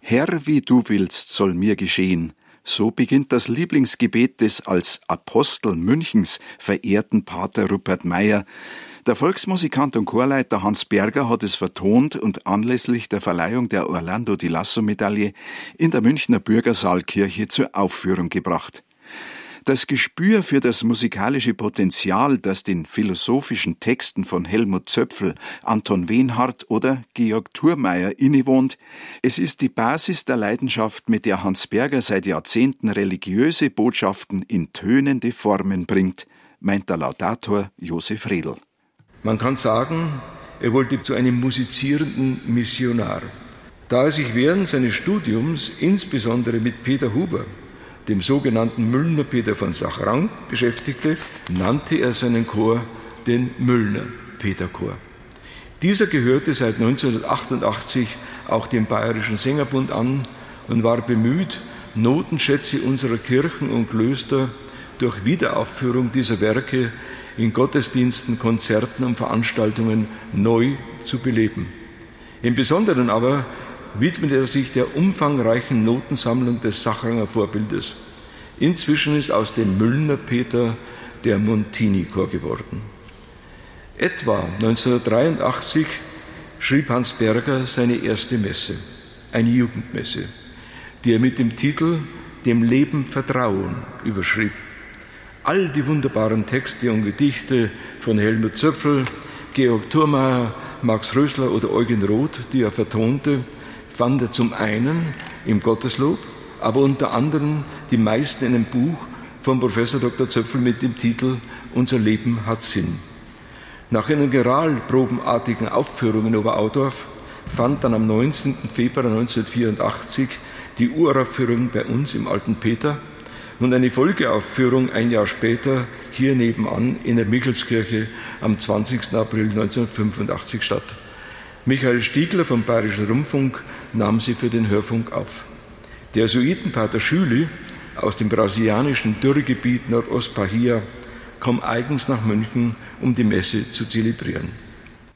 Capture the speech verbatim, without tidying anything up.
Herr, wie du willst, soll mir geschehen. So beginnt das Lieblingsgebet des als Apostel Münchens verehrten Pater Rupert Meyer. Der Volksmusikant und Chorleiter Hans Berger hat es vertont und anlässlich der Verleihung der Orlando di Lasso-Medaille in der Münchner Bürgersaalkirche zur Aufführung gebracht. Das Gespür für das musikalische Potenzial, das den philosophischen Texten von Helmut Zöpfel, Anton Wenhardt oder Georg Thurmaier innewohnt, es ist die Basis der Leidenschaft, mit der Hans Berger seit Jahrzehnten religiöse Botschaften in tönende Formen bringt, meint der Laudator Josef Redl. Man kann sagen, er wollte zu einem musizierenden Missionar. Da er sich während seines Studiums insbesondere mit Peter Huber, dem sogenannten Müllner Peter von Sachrang, beschäftigte, nannte er seinen Chor den Müllner Peterchor. Dieser gehörte seit neunzehnhundertachtundachtzig auch dem Bayerischen Sängerbund an und war bemüht, Notenschätze unserer Kirchen und Klöster durch Wiederaufführung dieser Werke in Gottesdiensten, Konzerten und Veranstaltungen neu zu beleben. Im Besonderen aber widmet er sich der umfangreichen Notensammlung des Sachranger Vorbildes. Inzwischen ist aus dem Müllner Peter der Montini-Chor geworden. Etwa neunzehnhundertdreiundachtzig schrieb Hans Berger seine erste Messe, eine Jugendmesse, die er mit dem Titel »Dem Leben Vertrauen« überschrieb. All die wunderbaren Texte und Gedichte von Helmut Zöpfel, Georg Thurmaier, Max Rösler oder Eugen Roth, die er vertonte, fand er zum einen im Gotteslob, aber unter anderem die meisten in einem Buch von Professor Doktor Zöpfel mit dem Titel »Unser Leben hat Sinn«. Nach einer generalprobenartigen Aufführung in Oberaudorf fand dann am neunzehnten Februar neunzehnhundertvierundachtzig die Uraufführung bei uns im Alten Peter und eine Folgeaufführung ein Jahr später hier nebenan in der Michelskirche am zwanzigsten April neunzehnhundertfünfundachtzig statt. Michael Stiegler vom Bayerischen Rundfunk nahm sie für den Hörfunk auf. Der Jesuitenpater Schüli aus dem brasilianischen Dürregebiet Nordost-Bahia kam eigens nach München, um die Messe zu zelebrieren.